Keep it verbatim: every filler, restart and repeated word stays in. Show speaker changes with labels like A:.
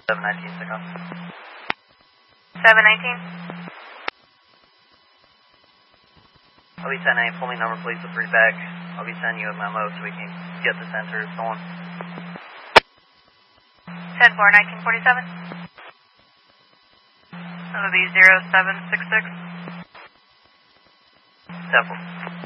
A: seven nineteen, pick up.
B: seven nineteen.
A: I'll be ten eight, pull me number please with three back. I'll be sending you a memo so we can get the sensors going.
B: ten four, nineteen forty-seven. That would be zero seven six six.
A: ten four.